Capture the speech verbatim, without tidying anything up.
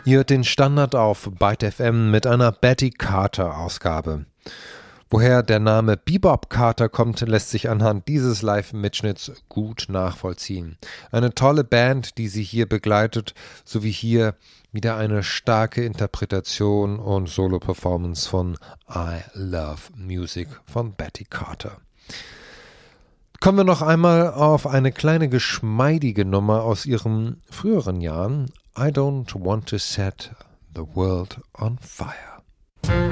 Ihr hört den Standard auf Byte F M mit einer Betty Carter-Ausgabe. Woher der Name Bebop Carter kommt, lässt sich anhand dieses Live-Mitschnitts gut nachvollziehen. Eine tolle Band, die sie hier begleitet, sowie hier wieder eine starke Interpretation und Solo-Performance von I Love Music von Betty Carter. Kommen wir noch einmal auf eine kleine geschmeidige Nummer aus ihren früheren Jahren. I don't want to set the world on fire.